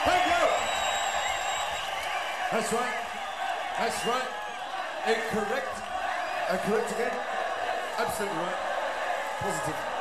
Thank you. That's right. That's right. Incorrect. Correct again. Absolutely right. Positive.